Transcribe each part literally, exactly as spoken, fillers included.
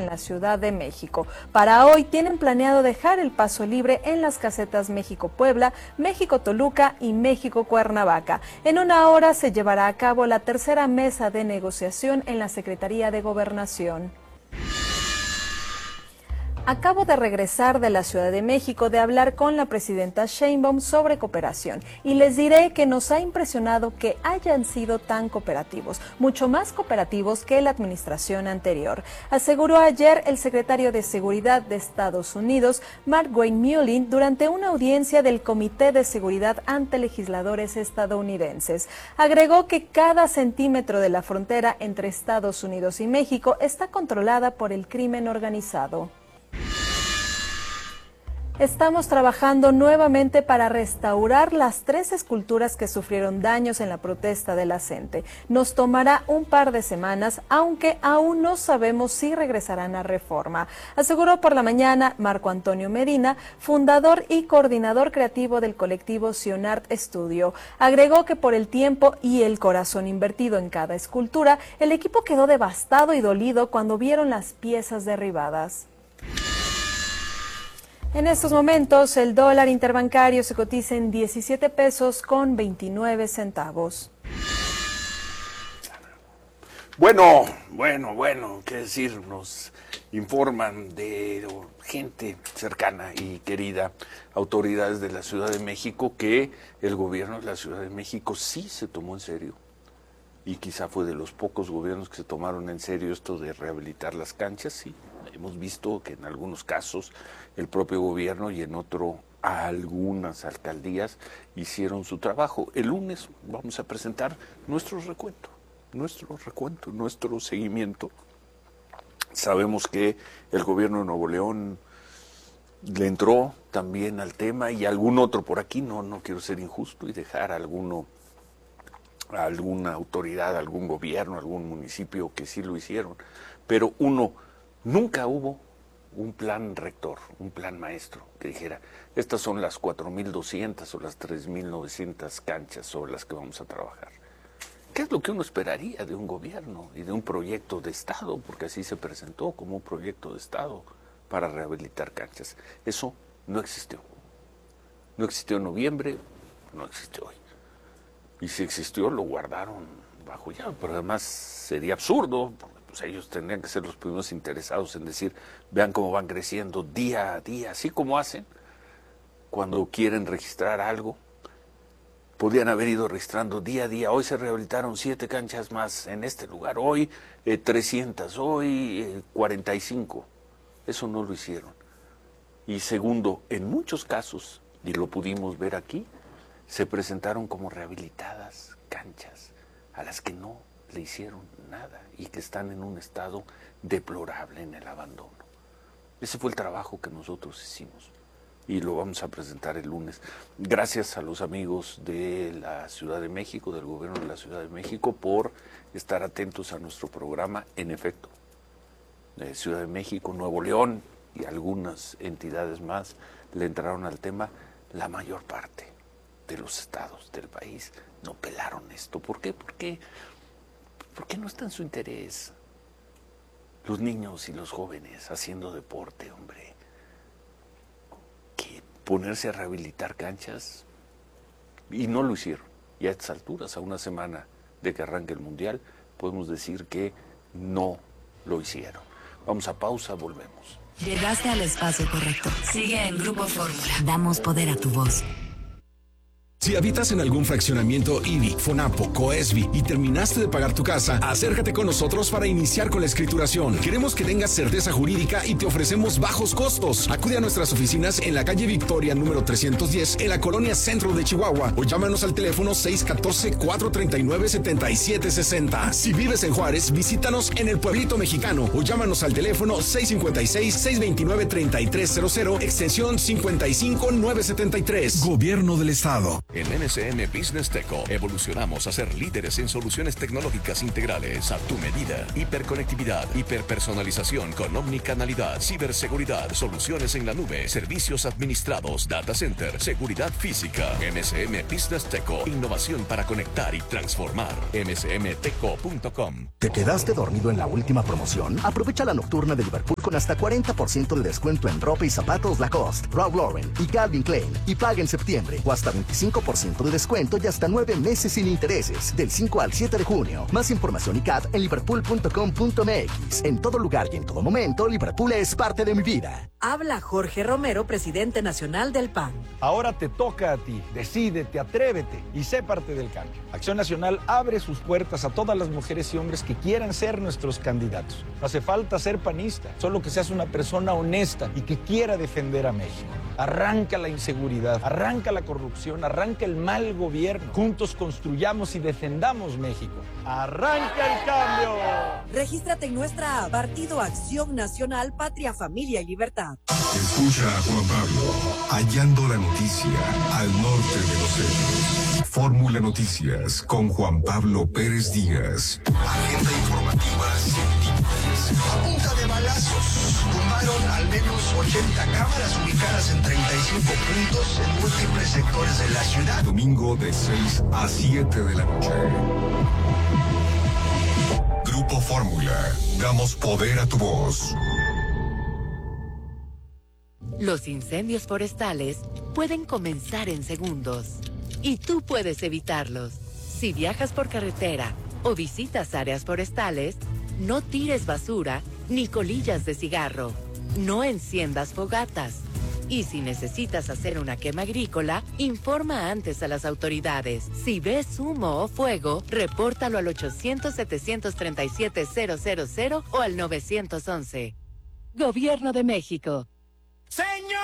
en la Ciudad de México. Para hoy tienen planeado dejar el paso libre en las casetas México-Puebla, México-Toluca y México-Cuernavaca. En una hora se llevará a cabo la tercera mesa de negociación en la Secretaría de Gobernación. Acabo de regresar de la Ciudad de México de hablar con la presidenta Sheinbaum sobre cooperación y les diré que nos ha impresionado que hayan sido tan cooperativos, mucho más cooperativos que la administración anterior, aseguró ayer el secretario de Seguridad de Estados Unidos, Mark Wayne Mullin, durante una audiencia del Comité de Seguridad ante legisladores estadounidenses. Agregó que cada centímetro de la frontera entre Estados Unidos y México está controlada por el crimen organizado. Estamos trabajando nuevamente para restaurar las tres esculturas que sufrieron daños en la protesta de la gente. Nos tomará un par de semanas, aunque aún no sabemos si regresarán a Reforma, aseguró por la mañana Marco Antonio Medina, fundador y coordinador creativo del colectivo Sionart Studio. Agregó que por el tiempo y el corazón invertido en cada escultura, el equipo quedó devastado y dolido cuando vieron las piezas derribadas. En estos momentos, el dólar interbancario se cotiza en diecisiete pesos con veintinueve centavos. Bueno, bueno, bueno, qué decir, nos informan de gente cercana y querida, autoridades de la Ciudad de México, que el gobierno de la Ciudad de México sí se tomó en serio. Y quizá fue de los pocos gobiernos que se tomaron en serio esto de rehabilitar las canchas. Sí, hemos visto que en algunos casos el propio gobierno y en otro algunas alcaldías hicieron su trabajo. El lunes vamos a presentar nuestro recuento, nuestro recuento, nuestro seguimiento. Sabemos que el gobierno de Nuevo León le entró también al tema y algún otro por aquí, no, no quiero ser injusto y dejar a alguno a alguna autoridad, algún gobierno, algún municipio que sí lo hicieron, pero uno, nunca hubo un plan rector, un plan maestro que dijera, estas son las cuatro mil doscientas o las tres mil novecientas canchas sobre las que vamos a trabajar. ¿Qué es lo que uno esperaría de un gobierno y de un proyecto de Estado? Porque así se presentó como un proyecto de Estado para rehabilitar canchas. Eso no existió. No existió en noviembre, no existió hoy. Y si existió, lo guardaron bajo llave, pero además sería absurdo, porque pues ellos tendrían que ser los primeros interesados en decir, vean cómo van creciendo día a día, así como hacen cuando quieren registrar algo. Podrían haber ido registrando día a día, hoy se rehabilitaron siete canchas más en este lugar, hoy eh, trescientas, hoy eh, cuarenta y cinco. Eso no lo hicieron. Y segundo, en muchos casos, y lo pudimos ver aquí, se presentaron como rehabilitadas canchas a las que no le hicieron nada y que están en un estado deplorable en el abandono. Ese fue el trabajo que nosotros hicimos y lo vamos a presentar el lunes. Gracias a los amigos de la Ciudad de México, del gobierno de la Ciudad de México, por estar atentos a nuestro programa. En efecto, de Ciudad de México, Nuevo León y algunas entidades más le entraron al tema. La mayor parte de los estados del país no pelaron esto. ¿Por qué? Porque, porque no está en su interés. Los niños y los jóvenes haciendo deporte, hombre. Que ponerse a rehabilitar canchas, y no lo hicieron. Y a estas alturas, a una semana de que arranque el Mundial, podemos decir que no lo hicieron. Vamos a pausa, volvemos. Llegaste al espacio correcto. Sigue en Grupo Fórmula. Damos poder a tu voz. Si habitas en algún fraccionamiento I B I, FONAPO, COESBI y terminaste de pagar tu casa, acércate con nosotros para iniciar con la escrituración. Queremos que tengas certeza jurídica y te ofrecemos bajos costos. Acude a nuestras oficinas en la calle Victoria número trescientos diez en la colonia Centro de Chihuahua o llámanos al teléfono seis uno cuatro, cuatro tres nueve, siete siete seis cero. Si vives en Juárez, visítanos en el Pueblito Mexicano o llámanos al teléfono seis cinco seis, seis dos nueve, tres tres cero cero, extensión cincuenta y cinco nueve setenta y tres. Gobierno del Estado. En N S M Business Teco evolucionamos a ser líderes en soluciones tecnológicas integrales a tu medida. Hiperconectividad, hiperpersonalización con omnicanalidad, ciberseguridad, soluciones en la nube, servicios administrados, data center, seguridad física. N S M Business Teco, innovación para conectar y transformar. N S M teco punto com. ¿Te quedaste dormido en la última promoción? Aprovecha la nocturna de Liverpool con hasta cuarenta por ciento de descuento en ropa y zapatos Lacoste, Ralph Lauren y Calvin Klein. Y paga en septiembre o hasta veinticinco por ciento de descuento y hasta nueve meses sin intereses. Del cinco al siete de junio. Más información y C A T en liverpool punto com punto m x. En todo lugar y en todo momento, Liverpool es parte de mi vida. Habla Jorge Romero, presidente nacional del P A N. Ahora te toca a ti. Decídete, atrévete y sé parte del cambio. Acción Nacional abre sus puertas a todas las mujeres y hombres que quieran ser nuestros candidatos. No hace falta ser panista, solo que seas una persona honesta y que quiera defender a México. Arranca la inseguridad, arranca la corrupción, arranca el mal gobierno. Juntos construyamos y defendamos México. ¡Arranca el cambio! Regístrate en nuestra app, Partido Acción Nacional, Patria, Familia y Libertad. Escucha a Juan Pablo, hallando la noticia al norte de los hechos. Fórmula Noticias con Juan Pablo Pérez Díaz. Agenda informativa sin límites. A punta de balazos, tumbaron al menos ochenta cámaras ubicadas en treinta y cinco puntos en múltiples sectores de la ciudad. Domingo de seis a siete de la noche. Grupo Fórmula. Damos poder a tu voz. Los incendios forestales pueden comenzar en segundos y tú puedes evitarlos. Si viajas por carretera o visitas áreas forestales, no tires basura ni colillas de cigarro. No enciendas fogatas. Y si necesitas hacer una quema agrícola, informa antes a las autoridades. Si ves humo o fuego, repórtalo al ochocientos, setecientos treinta y siete, cero cero cero o al nueve once. Gobierno de México. ¡Señores!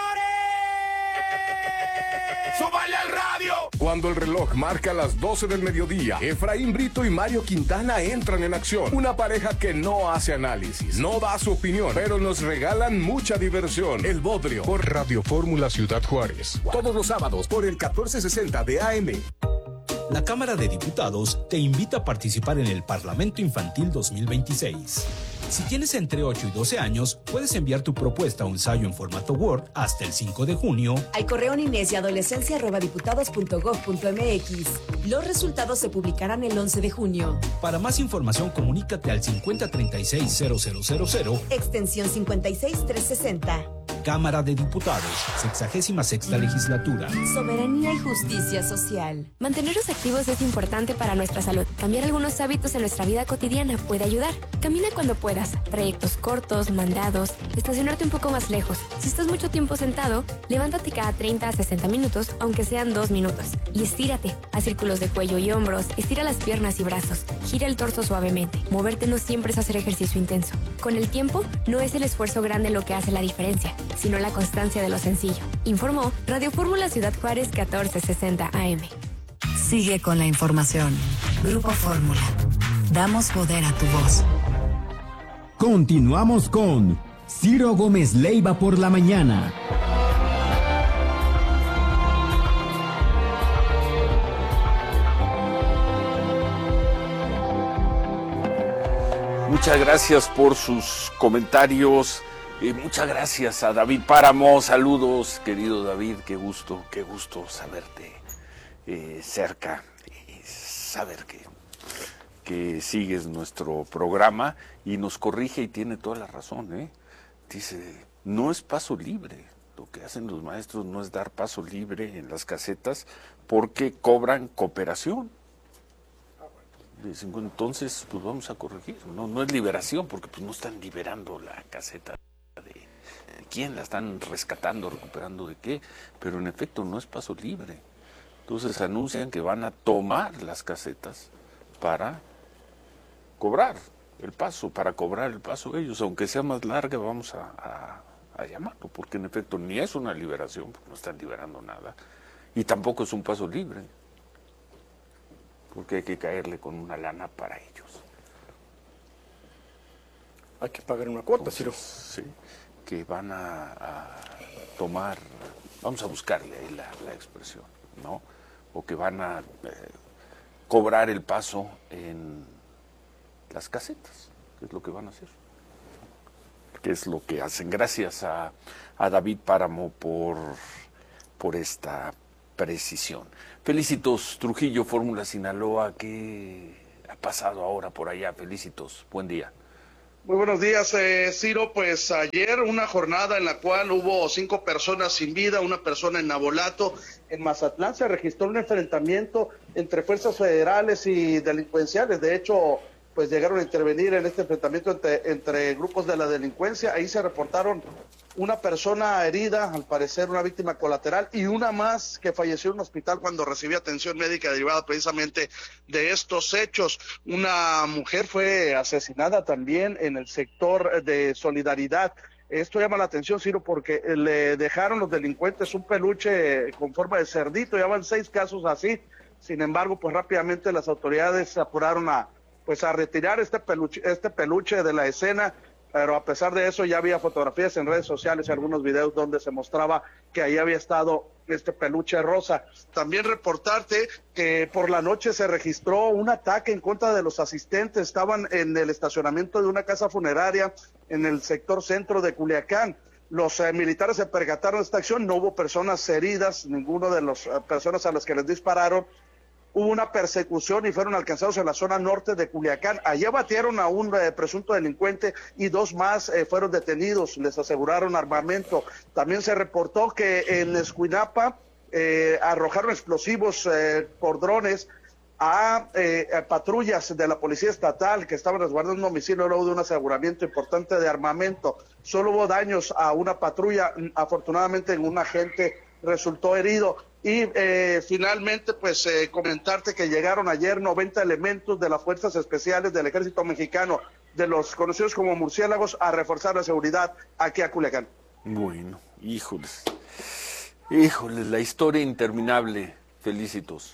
¡Súbale al radio! Cuando el reloj marca las doce del mediodía, Efraín Brito y Mario Quintana entran en acción. Una pareja que no hace análisis, no da su opinión, pero nos regalan mucha diversión. El Bodrio, por Radio Fórmula Ciudad Juárez. Todos los sábados por el catorce sesenta de A M. La Cámara de Diputados te invita a participar en el Parlamento Infantil dos mil veintiséis. Si tienes entre ocho y doce años, puedes enviar tu propuesta o ensayo en formato Word hasta el cinco de junio al correo niñez y adolescencia arroba diputados punto gob punto m x. Los resultados se publicarán el once de junio. Para más información, comunícate al cincuenta treinta y seis cero cero cero cero, extensión cincuenta y seis trescientos sesenta. Cámara de Diputados, sexagésima sexta legislatura. Soberanía y justicia social. Mantenernos activos es importante para nuestra salud. Cambiar algunos hábitos en nuestra vida cotidiana puede ayudar. Camina cuando puedas. Trayectos cortos, mandados, estacionarte un poco más lejos. Si estás mucho tiempo sentado, levántate cada treinta a sesenta minutos, aunque sean dos minutos. Y estírate. Haz círculos de cuello y hombros. Estira las piernas y brazos. Gira el torso suavemente. Moverte no siempre es hacer ejercicio intenso. Con el tiempo, no es el esfuerzo grande lo que hace la diferencia, sino la constancia de lo sencillo. Informó Radio Fórmula Ciudad Juárez catorce sesenta A M. Sigue con la información. Grupo Fórmula. Damos poder a tu voz. Continuamos con Ciro Gómez Leiva por la mañana. Muchas gracias por sus comentarios. Eh, muchas gracias a David Páramo. Saludos, querido David. Qué gusto, qué gusto saberte eh, cerca y saber que, que sigues nuestro programa y nos corrige y tiene toda la razón. ¿eh? Dice, no es paso libre. Lo que hacen los maestros no es dar paso libre en las casetas porque cobran cooperación. Entonces, pues vamos a corregir. No, no es liberación porque pues no están liberando la caseta. De, de quién la están rescatando, recuperando de qué, pero en efecto no es paso libre. Entonces anuncian que van a tomar las casetas para cobrar el paso, para cobrar el paso ellos, aunque sea más larga vamos a, a, a llamarlo, porque en efecto ni es una liberación, porque no están liberando nada, y tampoco es un paso libre, porque hay que caerle con una lana para ellos. Hay que pagar una cuota, Ciro. Sí, que van a, a tomar, vamos a buscarle ahí la, la expresión, ¿no? O que van a eh, cobrar el paso en las casetas, que es lo que van a hacer. Que es lo que hacen. Gracias a, a David Páramo por, por esta precisión. Felicitos, Trujillo, Fórmula Sinaloa, ¿qué ha pasado ahora por allá? Felicitos, buen día. Muy buenos días, eh, Ciro. Pues ayer una jornada en la cual hubo cinco personas sin vida, una persona en Nabolato. En Mazatlán se registró un enfrentamiento entre fuerzas federales y delincuenciales. De hecho, pues llegaron a intervenir en este enfrentamiento entre, entre grupos de la delincuencia. Ahí se reportaron una persona herida, al parecer una víctima colateral, y una más que falleció en un hospital cuando recibía atención médica derivada precisamente de estos hechos. Una mujer fue asesinada también en el sector de Solidaridad. Esto llama la atención, Ciro, porque le dejaron los delincuentes un peluche con forma de cerdito. Ya van seis casos así. Sin embargo, pues rápidamente las autoridades se apuraron a, pues a retirar este peluche, este peluche de la escena. Pero a pesar de eso ya había fotografías en redes sociales y algunos videos donde se mostraba que ahí había estado este peluche rosa. También reportarte que por la noche se registró un ataque en contra de los asistentes. Estaban en el estacionamiento de una casa funeraria en el sector centro de Culiacán. Los eh, militares se percataron de esta acción, no hubo personas heridas, ninguno de las eh, personas a las que les dispararon. Hubo una persecución y fueron alcanzados en la zona norte de Culiacán. Allí abatieron a un eh, presunto delincuente y dos más eh, fueron detenidos, les aseguraron armamento. También se reportó que en Escuinapa eh, arrojaron explosivos eh, por drones a, eh, a patrullas de la Policía Estatal que estaban resguardando un domicilio luego de un aseguramiento importante de armamento. Solo hubo daños a una patrulla, afortunadamente un agente resultó herido. Y eh, finalmente, pues eh, comentarte que llegaron ayer noventa elementos de las Fuerzas Especiales del Ejército Mexicano, de los conocidos como murciélagos, a reforzar la seguridad aquí a Culiacán. Bueno, híjoles, híjoles, la historia interminable, felicitos.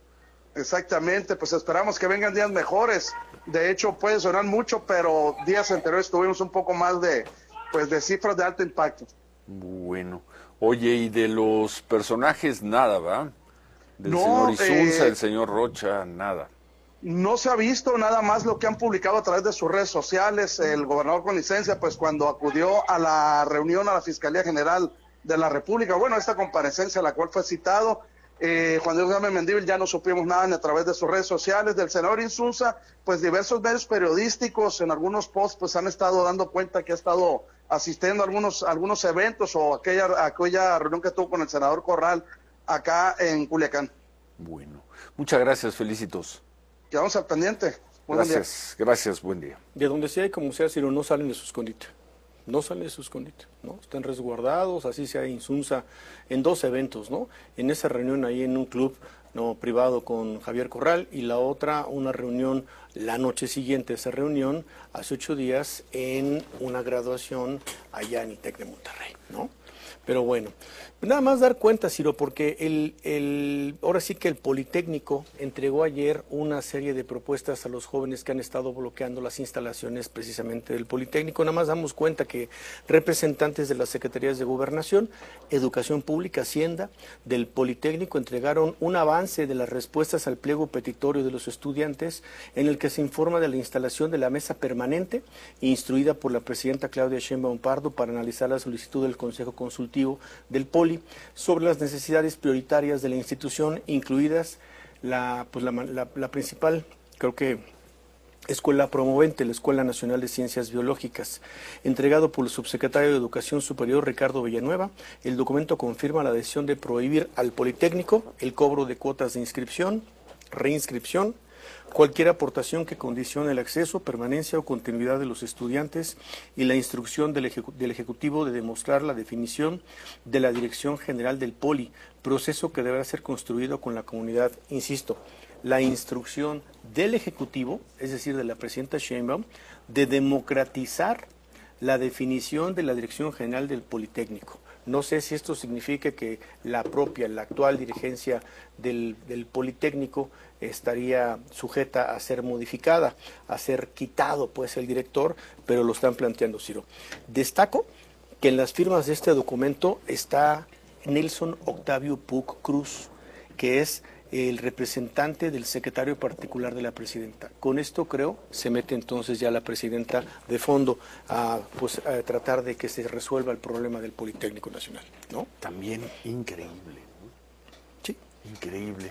Exactamente, pues esperamos que vengan días mejores. De hecho, puede sonar mucho, pero días anteriores tuvimos un poco más de, pues, de cifras de alto impacto. Bueno. Oye, y de los personajes nada, ¿va? Del no, señor Insunza, eh, el señor Rocha, nada. No se ha visto nada más lo que han publicado a través de sus redes sociales. El gobernador con licencia, pues cuando acudió a la reunión a la Fiscalía General de la República, bueno, esta comparecencia a la cual fue citado, eh, Juan Diego Gámez Mendívil, ya no supimos nada a través de sus redes sociales. Del senador Insunza, pues diversos medios periodísticos en algunos posts pues han estado dando cuenta que ha estado asistiendo a algunos, algunos eventos o aquella, aquella reunión que tuvo con el senador Corral acá en Culiacán. Bueno, muchas gracias, felicitos. Quedamos al pendiente. Buen gracias, día. gracias, buen día. De donde sea y como sea, Ciro, no salen de su escondite. No salen de su escondite, ¿no? Están resguardados, así sea Insunza, en dos eventos, ¿no? En esa reunión ahí en un club no privado con Javier Corral y la otra, una reunión la noche siguiente a esa reunión, hace ocho días, en una graduación allá en ITEC de Monterrey, ¿no? Pero bueno, nada más dar cuenta, Ciro, porque el, el, ahora sí que el Politécnico entregó ayer una serie de propuestas a los jóvenes que han estado bloqueando las instalaciones precisamente del Politécnico. Nada más damos cuenta que representantes de las Secretarías de Gobernación, Educación Pública, Hacienda, del Politécnico entregaron un avance de las respuestas al pliego petitorio de los estudiantes en el que se informa de la instalación de la mesa permanente instruida por la presidenta Claudia Sheinbaum Pardo para analizar la solicitud del Consejo Consultivo del Poli sobre las necesidades prioritarias de la institución, incluidas la, pues la, la, la principal, creo que escuela promovente, la Escuela Nacional de Ciencias Biológicas. Entregado por el subsecretario de Educación Superior Ricardo Villanueva, el documento confirma la decisión de prohibir al Politécnico el cobro de cuotas de inscripción, reinscripción, cualquier aportación que condicione el acceso, permanencia o continuidad de los estudiantes y la instrucción del, ejecu del Ejecutivo de demostrar la definición de la Dirección General del Poli, proceso que deberá ser construido con la comunidad. Insisto, la instrucción del Ejecutivo, es decir, de la presidenta Sheinbaum, de democratizar la definición de la Dirección General del Politécnico. No sé si esto significa que la propia, la actual dirigencia del, del Politécnico estaría sujeta a ser modificada, a ser quitado pues el director, pero lo están planteando, Ciro. Destaco que en las firmas de este documento está Nelson Octavio Puc Cruz, que es el representante del secretario particular de la presidenta. Con esto, creo, se mete entonces ya la presidenta de fondo a, pues, a tratar de que se resuelva el problema del Politécnico Nacional, ¿no? También increíble, ¿no? Sí. Increíble.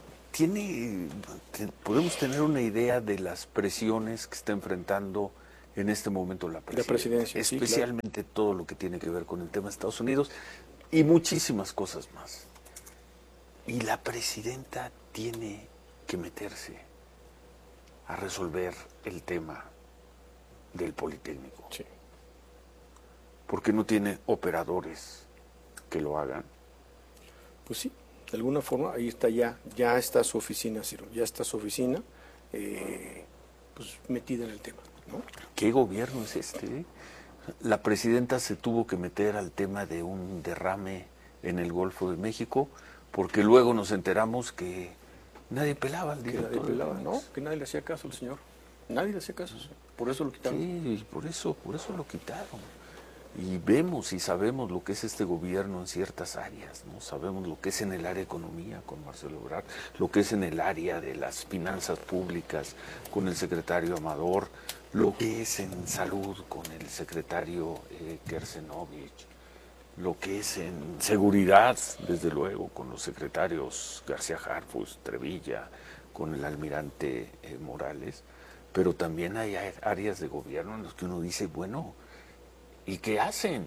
¿Tiene, te, podemos tener una idea de las presiones que está enfrentando en este momento la presidencia, la presidencia especialmente sí, claro. todo lo que tiene que ver con el tema de Estados Unidos y muchísimas cosas más. Y la presidenta tiene que meterse a resolver el tema del Politécnico. Sí. Porque no tiene operadores que lo hagan. Pues sí, de alguna forma ahí está ya, ya está su oficina, Ciro, ya está su oficina eh, pues metida en el tema, ¿no? ¿Qué gobierno es este? eh? La presidenta se tuvo que meter al tema de un derrame en el Golfo de México, porque luego nos enteramos que nadie pelaba al director. Que nadie pelaba, ¿no? Que nadie le hacía caso al señor. Nadie le hacía caso, por eso lo quitaron. Sí, por eso, por eso lo quitaron. Y vemos y sabemos lo que es este gobierno en ciertas áreas, ¿no? Sabemos lo que es en el área de economía con Marcelo Ebrard, lo que es en el área de las finanzas públicas con el secretario Amador, lo que es en salud con el secretario eh, Kersenovich, lo que es en seguridad, desde luego, con los secretarios García Harfuch, Trevilla, con el almirante eh, Morales, pero también hay áreas de gobierno en las que uno dice, bueno, ¿y qué hacen?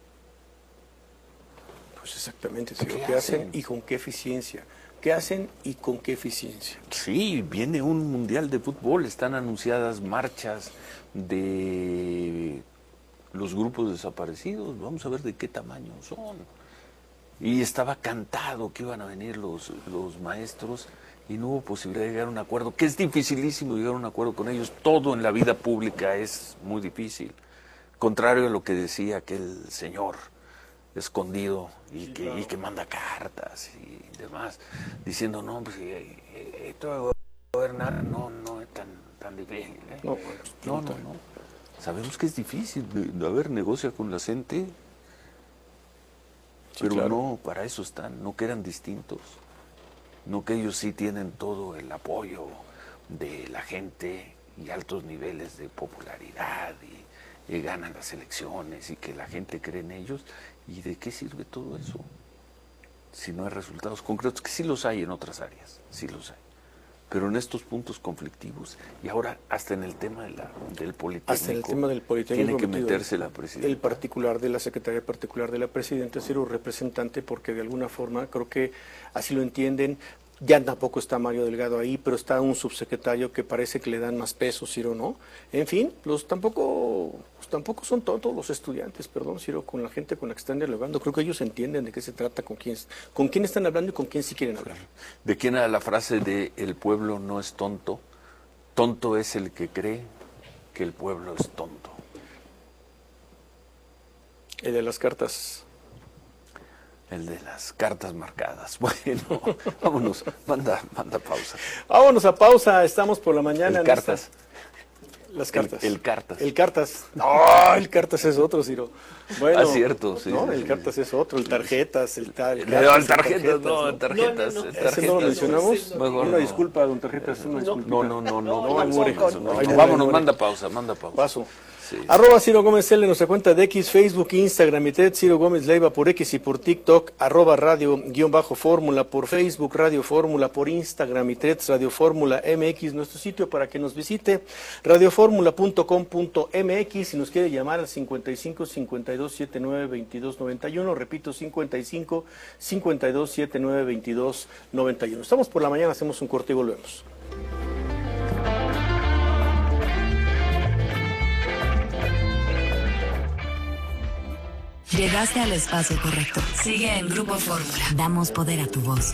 Pues exactamente, ¿sí? ¿Qué, ¿Qué hacen? hacen y con qué eficiencia? ¿Qué hacen y con qué eficiencia? Sí, viene un mundial de fútbol, están anunciadas marchas de los grupos desaparecidos, vamos a ver de qué tamaño son. Y estaba cantado que iban a venir los, los maestros y no hubo posibilidad de llegar a un acuerdo, que es dificilísimo llegar a un acuerdo con ellos, todo en la vida pública es muy difícil. Contrario a lo que decía aquel señor escondido y, sí, que, claro. y que manda cartas y demás, diciendo, no, pues esto de gobernar no, no es tan, tan difícil. ¿eh? No, pues, no, no, no. Sabemos que es difícil, de, a ver, negocia con la gente, sí, pero claro. no, para eso están, no que eran distintos, no que ellos sí tienen todo el apoyo de la gente y altos niveles de popularidad y y ganan las elecciones y que la gente cree en ellos. ¿Y de qué sirve todo eso? Si no hay resultados concretos, que sí los hay en otras áreas, sí los hay. Pero en estos puntos conflictivos, y ahora hasta en el tema de la, del Politécnico, hasta en el tema del Politécnico tiene que meterse la presidenta. El particular de la Secretaría Particular de la Presidenta, Ciro, representante, porque de alguna forma creo que así lo entienden. Ya tampoco está Mario Delgado ahí, pero está un subsecretario que parece que le dan más peso, Ciro, ¿no? En fin, los tampoco, pues, tampoco son todos los estudiantes, perdón, Ciro, con la gente con la que están dialogando. Creo que ellos entienden de qué se trata, con quién, con quién están hablando y con quién sí quieren hablar. ¿De quién era la frase de el pueblo no es tonto? Tonto es el que cree que el pueblo es tonto. El de las cartas. El de las cartas marcadas. Bueno, vámonos, manda, manda pausa. Vámonos a pausa, estamos por la mañana. El cartas. Esta... Las cartas. El, el cartas. El cartas. No, el cartas es otro, Ciro. Bueno, ah, cierto, sí. No, sí, el cartas sí. es otro, el tarjetas, el tal. El, cartas, el tarjetas, tarjetas, no, el tarjetas. No, no, no. El tarjetas. ¿Ese no lo mencionamos? Sí, mejor una no. disculpa, don Tarjetas, una disculpa. No, no, no, no. No, no, no, no, no, no vámonos, manda pausa, manda pausa. Paso. Sí. Arroba Ciro Gómez L, nuestra cuenta de X, Facebook, Instagram y Ted, Ciro Gómez Leiva por X y por TikTok, arroba radio guión bajo fórmula por Facebook, Radio Fórmula por Instagram y Ted, Radio Fórmula M X, nuestro sitio para que nos visite, radioformula punto com punto m x, si nos quiere llamar al cincuenta y cinco, cincuenta y dos, setenta y nueve, veintidós, noventa y uno, repito, cincuenta y cinco, cincuenta y dos, setenta y nueve, veintidós, noventa y uno. Estamos por la mañana, hacemos un corte y volvemos. Llegaste al espacio correcto. Sigue en Grupo Fórmula. Damos poder a tu voz.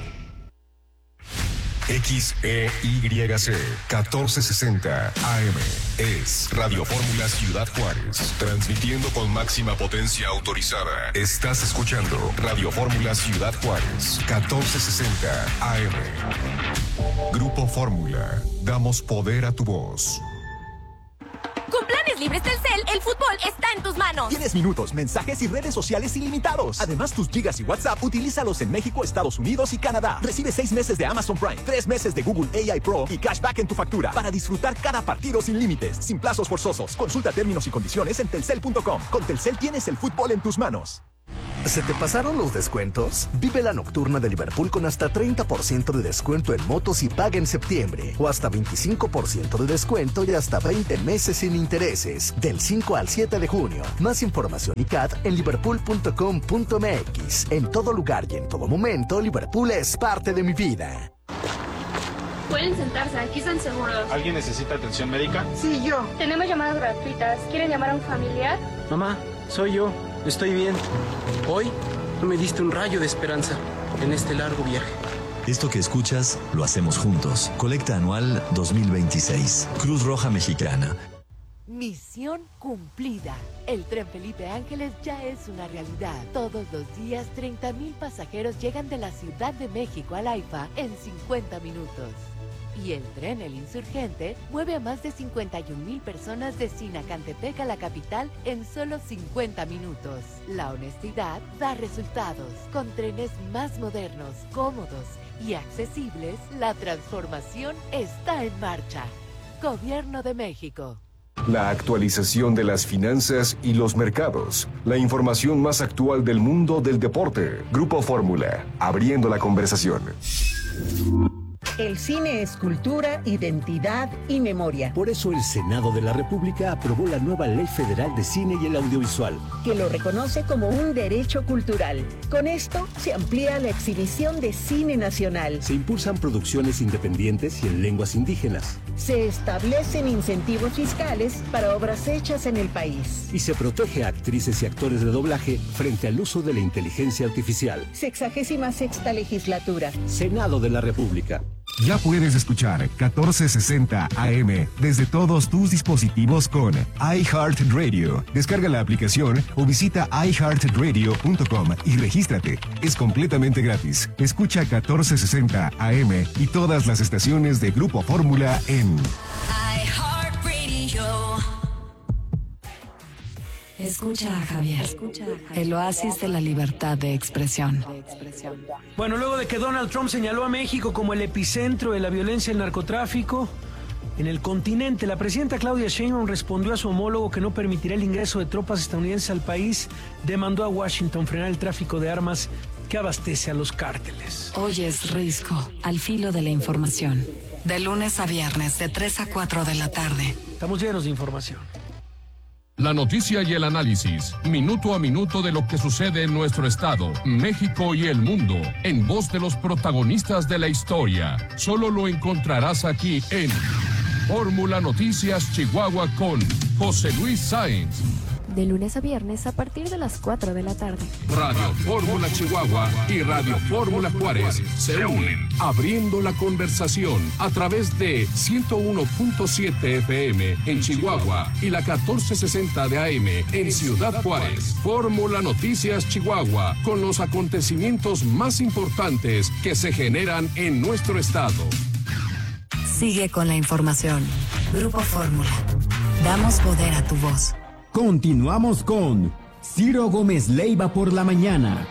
X E Y C catorce sesenta A M es Radio Fórmula Ciudad Juárez, transmitiendo con máxima potencia autorizada. Estás escuchando Radio Fórmula Ciudad Juárez, catorce sesenta A M. Grupo Fórmula, damos poder a tu voz. Con planes libres Telcel, el fútbol está en tus manos. Tienes minutos, mensajes y redes sociales ilimitados. Además, tus gigas y WhatsApp, utilízalos en México, Estados Unidos y Canadá. Recibe seis meses de Amazon Prime, tres meses de Google A I Pro y cashback en tu factura para disfrutar cada partido sin límites, sin plazos forzosos. Consulta términos y condiciones en telcel punto com. Con Telcel tienes el fútbol en tus manos. ¿Se te pasaron los descuentos? Vive la nocturna de Liverpool con hasta treinta por ciento de descuento en motos y paga en septiembre. O hasta veinticinco por ciento de descuento y hasta veinte meses sin intereses. Del cinco al siete de junio. Más información y C A T en liverpool punto com punto m x. En todo lugar y en todo momento, Liverpool es parte de mi vida. Pueden sentarse, aquí están seguros. ¿Alguien necesita atención médica? Sí, yo. Tenemos llamadas gratuitas. ¿Quieren llamar a un familiar? Mamá, soy yo. Estoy bien. Hoy me diste un rayo de esperanza en este largo viaje. Esto que escuchas lo hacemos juntos. Colecta anual dos mil veintiséis. Cruz Roja Mexicana. Misión cumplida. El tren Felipe Ángeles ya es una realidad. Todos los días, treinta mil pasajeros llegan de la Ciudad de México al AIFA en cincuenta minutos. Y el tren El Insurgente mueve a más de cincuenta y un mil personas de Sinacantepec a la capital en solo cincuenta minutos. La honestidad da resultados. Con trenes más modernos, cómodos y accesibles, la transformación está en marcha. Gobierno de México. La actualización de las finanzas y los mercados. La información más actual del mundo del deporte. Grupo Fórmula, abriendo la conversación. El cine es cultura, identidad y memoria. Por eso el Senado de la República aprobó la nueva Ley Federal de Cine y el Audiovisual, que lo reconoce como un derecho cultural. Con esto se amplía la exhibición de cine nacional. Se impulsan producciones independientes y en lenguas indígenas. Se establecen incentivos fiscales para obras hechas en el país. Y se protege a actrices y actores de doblaje frente al uso de la inteligencia artificial. Sexagésima sexta legislatura. Senado de la República. Ya puedes escuchar catorce sesenta A M desde todos tus dispositivos con iHeartRadio. Descarga la aplicación o visita i heart radio punto com y regístrate. Es completamente gratis. Escucha catorce sesenta A M y todas las estaciones de Grupo Fórmula en iHeartRadio. Escucha a Javier. Escucha a Javier. El oasis de la libertad de expresión. Bueno, luego de que Donald Trump señaló a México como el epicentro de la violencia y el narcotráfico en el continente, la presidenta Claudia Sheinbaum respondió a su homólogo que no permitirá el ingreso de tropas estadounidenses al país. Demandó a Washington frenar el tráfico de armas que abastece a los cárteles. Hoy es Risco, al filo de la información. De lunes a viernes, de tres a cuatro de la tarde. Estamos llenos de información. La noticia y el análisis, minuto a minuto de lo que sucede en nuestro estado, México y el mundo, en voz de los protagonistas de la historia. Solo lo encontrarás aquí en Fórmula Noticias Chihuahua con José Luis Sáenz. De lunes a viernes a partir de las cuatro de la tarde. Radio Fórmula Chihuahua y Radio Fórmula Juárez se unen, abriendo la conversación a través de ciento uno punto siete F M en Chihuahua y la catorce sesenta de A M en Ciudad Juárez. Fórmula Noticias Chihuahua, con los acontecimientos más importantes que se generan en nuestro estado. Sigue con la información. Grupo Fórmula. Damos poder a tu voz. Continuamos con Ciro Gómez Leiva por la mañana.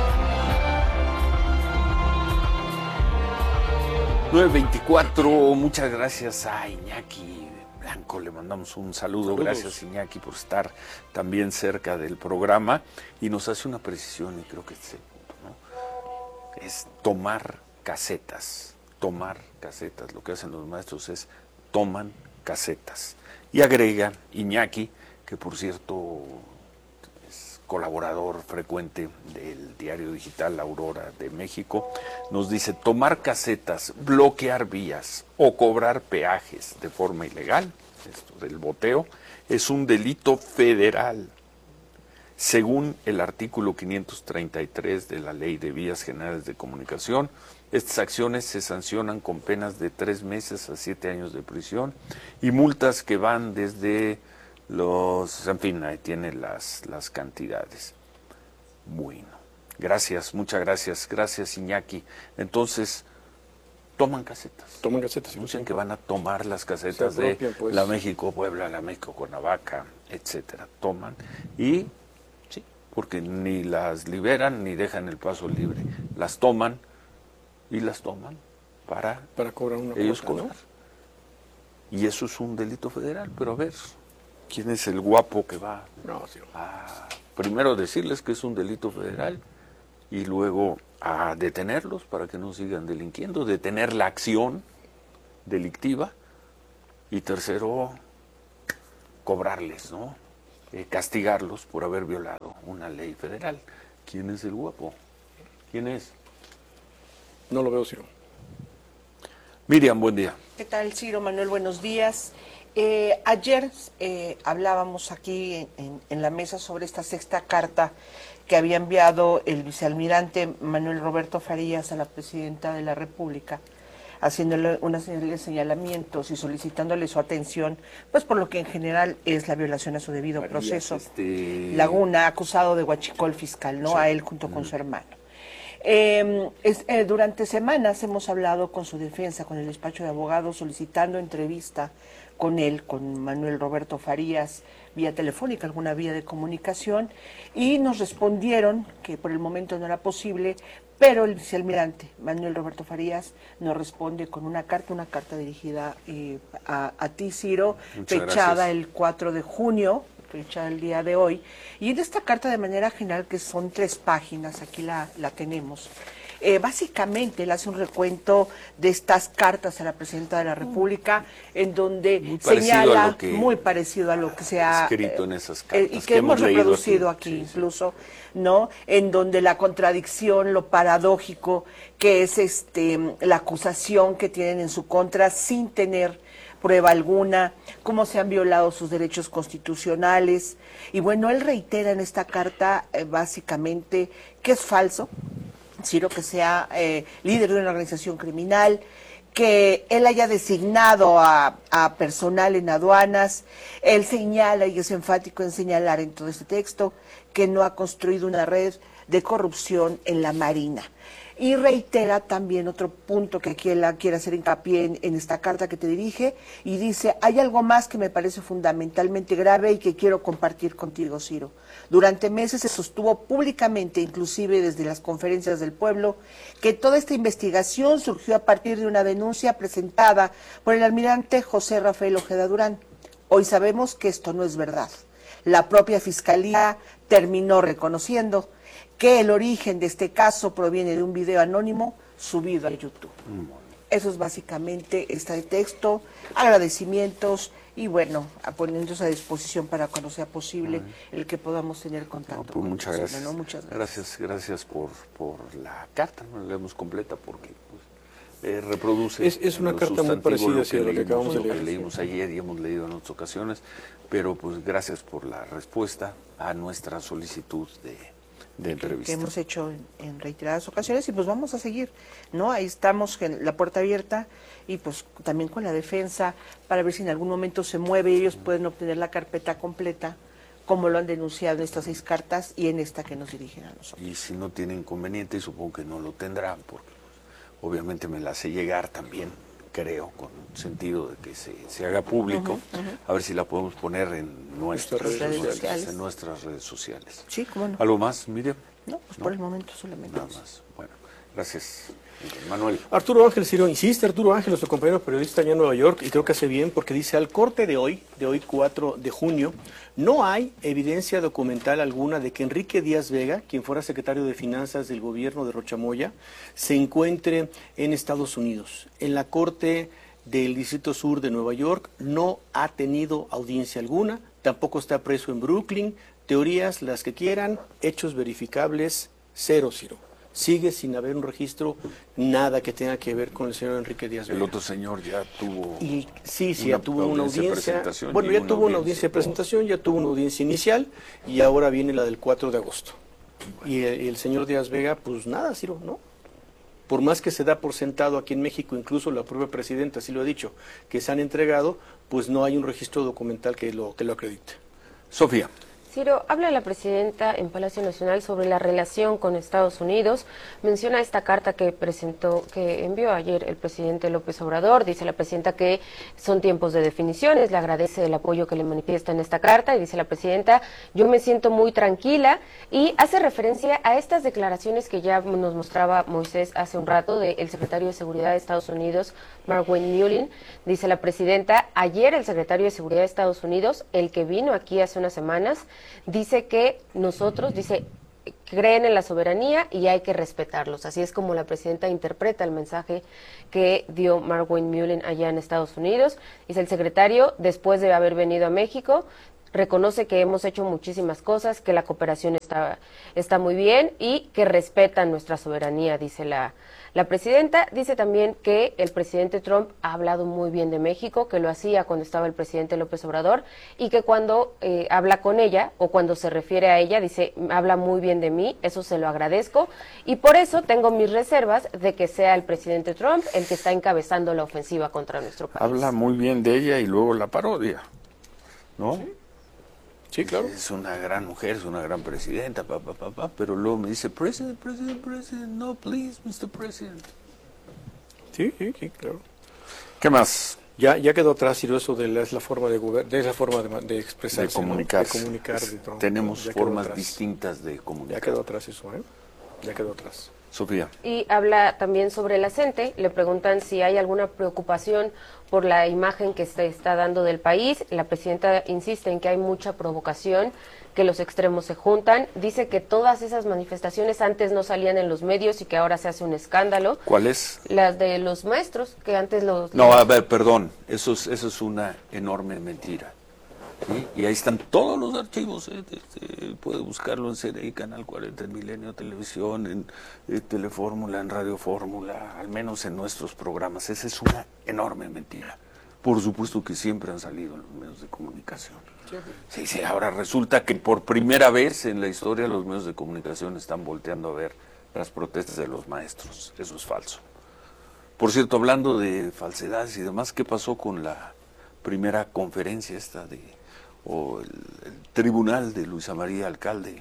nueve veinticuatro, muchas gracias a Iñaki Blanco, le mandamos un saludo. Saludos. Gracias Iñaki por estar también cerca del programa y nos hace una precisión y creo que es el punto, ¿no? Es tomar casetas, tomar casetas, lo que hacen los maestros es toman casetas y agrega Iñaki, que por cierto es colaborador frecuente del diario digital La Aurora de México, nos dice: tomar casetas, bloquear vías o cobrar peajes de forma ilegal, esto del boteo, es un delito federal. Según el artículo quinientos treinta y tres de la Ley de Vías Generales de Comunicación, estas acciones se sancionan con penas de tres meses a siete años de prisión y multas que van desde los, en fin, ahí tiene las, las cantidades. Bueno, gracias, muchas gracias, gracias Iñaki. Entonces, toman casetas. Toman casetas. Dicen que van a tomar las casetas de pues. la México-Puebla, la México-Cuernavaca, etcétera. Toman y, sí, porque ni las liberan ni dejan el paso libre. Las toman y las toman para, para cobrar una ellos cuota, cobrar. ¿No? Y eso es un delito federal, pero a ver... ¿Quién es el guapo que va No, sí. a primero decirles que es un delito federal y luego a detenerlos para que no sigan delinquiendo, detener la acción delictiva y tercero, cobrarles, ¿no? Eh, castigarlos por haber violado una ley federal? ¿Quién es el guapo? ¿Quién es? No lo veo, Ciro. Miriam, buen día. ¿Qué tal, Ciro? Manuel, buenos días. Eh, ayer eh, hablábamos aquí en, en, en la mesa sobre esta sexta carta que había enviado el vicealmirante Manuel Roberto Farías a la presidenta de la República, haciéndole una serie de señalamientos y solicitándole su atención, pues por lo que en general es la violación a su debido Farías, proceso. Este... Laguna, acusado de huachicol fiscal, ¿no? Sí. A él junto con mm. su hermano. Eh, es, eh, durante semanas hemos hablado con su defensa, con el despacho de abogados, solicitando entrevista con él, con Manuel Roberto Farías, vía telefónica, alguna vía de comunicación, y nos respondieron que por el momento no era posible, pero el vicealmirante Manuel Roberto Farías nos responde con una carta, una carta dirigida eh, a, a ti, Ciro, Muchas fechada gracias. el cuatro de junio, fecha el día de hoy, y en esta carta de manera general, que son tres páginas, aquí la, la tenemos, eh, básicamente él hace un recuento de estas cartas a la presidenta de la República, en donde Muy parecido señala, a lo que muy parecido a lo que se ha escrito en esas eh, cartas y que, que hemos hemos leído reproducido aquí, aquí. aquí incluso, ¿no? En donde la contradicción, lo paradójico que es este la acusación que tienen en su contra sin tener prueba alguna, cómo se han violado sus derechos constitucionales. Y bueno, él reitera en esta carta eh, básicamente que es falso, Ciro, que sea eh, líder de una organización criminal, que él haya designado a, a personal en aduanas. Él señala, y es enfático en señalar en todo este texto, que no ha construido una red de corrupción en la Marina. Y reitera también otro punto que aquí él quiere hacer hincapié en, en esta carta que te dirige, y dice, hay algo más que me parece fundamentalmente grave y que quiero compartir contigo, Ciro. Durante meses se sostuvo públicamente, inclusive desde las conferencias del pueblo, que toda esta investigación surgió a partir de una denuncia presentada por el almirante José Rafael Ojeda Durán. Hoy sabemos que esto no es verdad. La propia Fiscalía terminó reconociendo que el origen de este caso proviene de un video anónimo subido a YouTube. Eso es básicamente este texto, agradecimientos y bueno, poniéndose a disposición para cuando sea posible el que podamos tener contacto. No, pues con muchas, persona, gracias. ¿no? Muchas gracias. Gracias, gracias por, por la carta, no la leemos completa porque pues, eh, reproduce. Es, es una carta muy parecida a la que acabamos de leer. Que leímos ayer y hemos leído en otras ocasiones, pero pues gracias por la respuesta a nuestra solicitud de de entrevista. Que hemos hecho en, en reiteradas ocasiones y pues vamos a seguir, ¿no? Ahí estamos, en la puerta abierta y pues también con la defensa para ver si en algún momento se mueve y ellos pueden obtener la carpeta completa como lo han denunciado en estas seis cartas y en esta que nos dirigen a nosotros. Y si no tiene inconveniente, y supongo que no lo tendrán, porque pues, obviamente me la hace llegar también, creo, con sentido de que se, se haga público, uh-huh, uh-huh. A ver si la podemos poner en nuestras redes, redes sociales, sociales. En nuestras redes sociales. Sí, cómo no. ¿Algo más, Miriam? No, pues ¿No? por el momento solamente. Nada más. Bueno, gracias. Manuel. Arturo Ángel, Ciro, insiste Arturo Ángel, nuestro compañero periodista allá en Nueva York, y creo que hace bien porque dice, al corte de hoy, de hoy cuatro de junio, no hay evidencia documental alguna de que Enrique Díaz Vega, quien fuera secretario de Finanzas del gobierno de Rocha Moya, se encuentre en Estados Unidos. En la Corte del Distrito Sur de Nueva York no ha tenido audiencia alguna, tampoco está preso en Brooklyn, teorías las que quieran, hechos verificables, cero, Ciro. Sigue sin haber un registro, nada que tenga que ver con el señor Enrique Díaz Vega. El otro señor ya tuvo y sí, sí, ya tuvo una audiencia, audiencia bueno, ya tuvo una audiencia de presentación, ya tuvo una audiencia inicial y ahora viene la del cuatro de agosto. Y el, el señor Díaz Vega, pues nada, Ciro, ¿no? Por más que se da por sentado aquí en México, incluso la propia presidenta así lo ha dicho, que se han entregado, pues no hay un registro documental que lo, que lo acredite. Sofía. Ciro, habla la presidenta en Palacio Nacional sobre la relación con Estados Unidos. Menciona esta carta que presentó, que envió ayer el presidente López Obrador. Dice la presidenta que son tiempos de definiciones. Le agradece el apoyo que le manifiesta en esta carta. Y dice la presidenta, yo me siento muy tranquila. Y hace referencia a estas declaraciones que ya nos mostraba Moisés hace un rato del secretario de Seguridad de Estados Unidos, Mark Wayne Mullin. Dice la presidenta, Ayer el secretario de Seguridad de Estados Unidos, el que vino aquí hace unas semanas, dice que nosotros, dice, creen en la soberanía y hay que respetarlos. Así es como la presidenta interpreta el mensaje que dio Markwayne Mullin allá en Estados Unidos. Dice el secretario, después de haber venido a México, reconoce que hemos hecho muchísimas cosas, que la cooperación está, está muy bien y que respetan nuestra soberanía, dice la, la presidenta. Dice también que el presidente Trump ha hablado muy bien de México, que lo hacía cuando estaba el presidente López Obrador y que cuando eh, habla con ella o cuando se refiere a ella, dice, habla muy bien de mí, eso se lo agradezco y por eso tengo mis reservas de que sea el presidente Trump el que está encabezando la ofensiva contra nuestro país. Habla muy bien de ella y luego la parodia, ¿no? Sí. Sí, claro. Es una gran mujer, es una gran presidenta, pa, pa, pa, pa, pero luego me dice, President, President, President, no, please, mister President. Sí, sí, sí, claro. ¿Qué más? Ya, ya quedó atrás, Ciro, eso de la, es la forma de gober- de esa forma de, de expresarse, De comunicar. ¿no? De comunicar. De Trump, Tenemos ya quedó formas atrás. distintas de comunicar. Ya quedó atrás eso, ¿eh? Ya quedó atrás. Sofía. Y habla también sobre el acente, le preguntan si hay alguna preocupación por la imagen que se está dando del país. La presidenta insiste en que hay mucha provocación, que los extremos se juntan. Dice que todas esas manifestaciones antes no salían en los medios y que ahora se hace un escándalo. ¿Cuál es? Las de los maestros, que antes los... No, a ver, perdón, eso es, eso es una enorme mentira. ¿Sí? Y ahí están todos los archivos, ¿eh? Este, puede buscarlo en C D I, Canal cuarenta, en Milenio Televisión, en eh, Telefórmula, en Radio Fórmula, al menos en nuestros programas. Esa es una enorme mentira. Por supuesto que siempre han salido en los medios de comunicación. Sí, sí, ahora resulta que por primera vez en la historia los medios de comunicación están volteando a ver las protestas de los maestros. Eso es falso. Por cierto, hablando de falsedades y demás, ¿qué pasó con la primera conferencia esta de... o el, el tribunal de Luisa María Alcalde?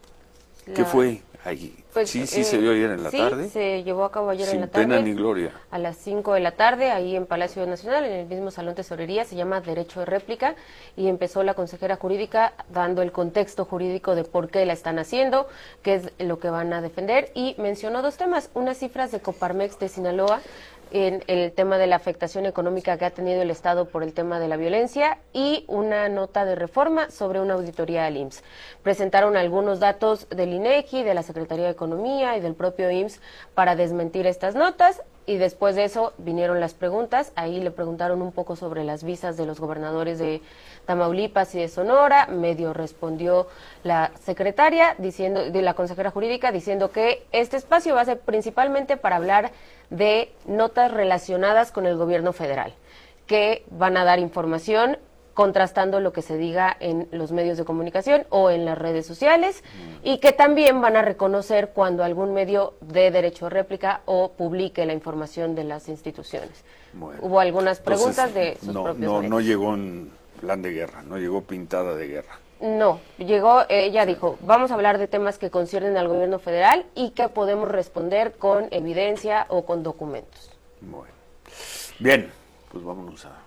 ¿Qué La... fue ahí? Pues, sí, sí eh, se dio ayer en la sí, tarde. se llevó a cabo ayer Sin en la tarde. pena ni gloria. A las cinco de la tarde, ahí en Palacio Nacional, en el mismo Salón Tesorería, se llama Derecho de Réplica, y empezó la consejera jurídica dando el contexto jurídico de por qué la están haciendo, qué es lo que van a defender, y mencionó dos temas, unas cifras de Coparmex de Sinaloa, en el tema de la afectación económica que ha tenido el Estado por el tema de la violencia y una nota de reforma sobre una auditoría al I M S S. Presentaron algunos datos del INEGI, de la Secretaría de Economía y del propio I M S S para desmentir estas notas y después de eso vinieron las preguntas. Ahí le preguntaron un poco sobre las visas de los gobernadores de Tamaulipas y de Sonora. Medio respondió la secretaria, diciendo, de la consejera jurídica, diciendo que este espacio va a ser principalmente para hablar de notas relacionadas con el gobierno federal, que van a dar información contrastando lo que se diga en los medios de comunicación o en las redes sociales, y que también van a reconocer cuando algún medio dé derecho a réplica o publique la información de las instituciones. Bueno, hubo algunas preguntas entonces, de sus no, propios no, derechos. no llegó en plan de guerra, no llegó pintada de guerra. No, llegó, ella dijo, vamos a hablar de temas que conciernen al gobierno federal y que podemos responder con evidencia o con documentos. Bueno, bien, pues vámonos a...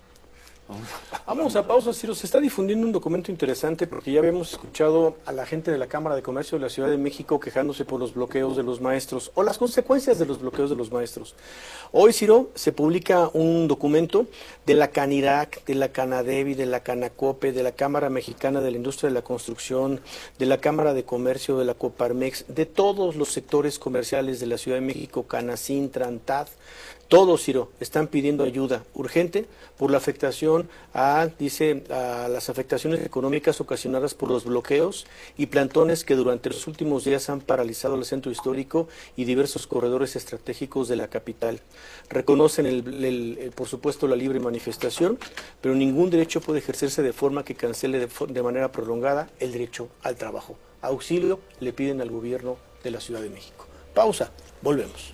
Vamos a, Vamos a pausa, Ciro. Se está difundiendo un documento interesante porque ya habíamos escuchado a la gente de la Cámara de Comercio de la Ciudad de México quejándose por los bloqueos de los maestros o las consecuencias de los bloqueos de los maestros. Hoy, Ciro, se publica un documento de la CANIRAC, de la CANADEVI, de la CANACOPE, de la Cámara Mexicana de la Industria de la Construcción, de la Cámara de Comercio, de la Coparmex, de todos los sectores comerciales de la Ciudad de México, CANACIN, TRANTAD. Todos, Ciro, están pidiendo ayuda urgente por la afectación a, dice, a las afectaciones económicas ocasionadas por los bloqueos y plantones que durante los últimos días han paralizado el centro histórico y diversos corredores estratégicos de la capital. Reconocen, el, el, el, por supuesto, la libre manifestación, pero ningún derecho puede ejercerse de forma que cancele de, de manera prolongada el derecho al trabajo. Auxilio le piden al gobierno de la Ciudad de México. Pausa, volvemos.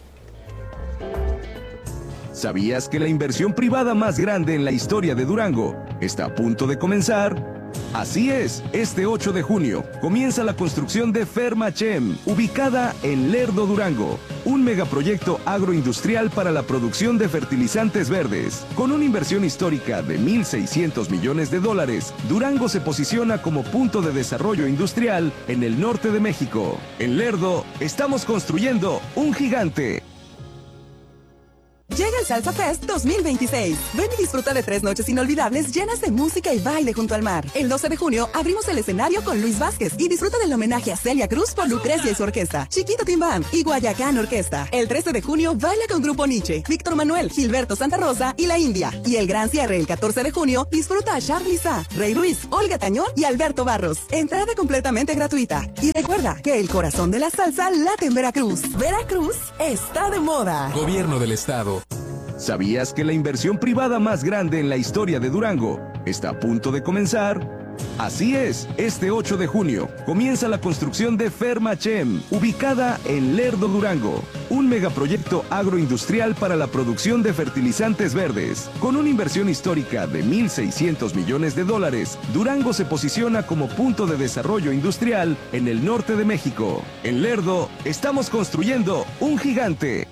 ¿Sabías que la inversión privada más grande en la historia de Durango está a punto de comenzar? Así es, este ocho de junio comienza la construcción de Fermachem, ubicada en Lerdo, Durango, un megaproyecto agroindustrial para la producción de fertilizantes verdes. Con una inversión histórica de mil seiscientos millones de dólares, Durango se posiciona como punto de desarrollo industrial en el norte de México. En Lerdo, estamos construyendo un gigante. Llega el Salsa Fest dos mil veintiséis. Ven y disfruta de tres noches inolvidables llenas de música y baile junto al mar. El doce de junio abrimos el escenario con Luis Vázquez y disfruta del homenaje a Celia Cruz por Lucrecia y su orquesta, Chiquito Timbán y Guayacán Orquesta. El trece de junio baila con Grupo Nietzsche, Víctor Manuel, Gilberto Santa Rosa y La India. Y el gran cierre el catorce de junio disfruta a Charly Sa, Rey Ruiz, Olga Tañón y Alberto Barros. Entrada completamente gratuita. Y recuerda que el corazón de la salsa late en Veracruz. Veracruz está de moda. Gobierno del Estado. ¿Sabías que la inversión privada más grande en la historia de Durango está a punto de comenzar? Así es, este ocho de junio comienza la construcción de Fermachem, ubicada en Lerdo, Durango, un megaproyecto agroindustrial para la producción de fertilizantes verdes. Con una inversión histórica de mil seiscientos millones de dólares, Durango se posiciona como punto de desarrollo industrial en el norte de México. En Lerdo, estamos construyendo un gigante.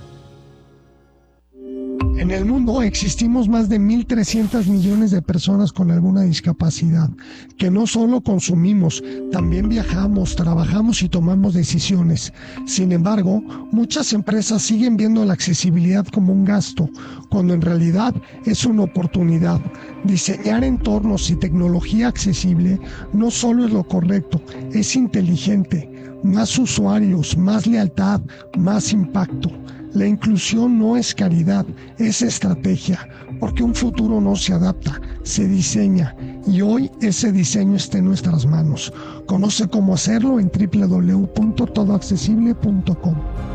En el mundo existimos más de mil trescientos millones de personas con alguna discapacidad, que no solo consumimos, también viajamos, trabajamos y tomamos decisiones. Sin embargo, muchas empresas siguen viendo la accesibilidad como un gasto, cuando en realidad es una oportunidad. Diseñar entornos y tecnología accesible no solo es lo correcto, es inteligente. Más usuarios, más lealtad, más impacto. La inclusión no es caridad, es estrategia, porque un futuro no se adapta, se diseña, y hoy ese diseño está en nuestras manos. Conoce cómo hacerlo en doble u doble u doble u punto todo accesible punto com.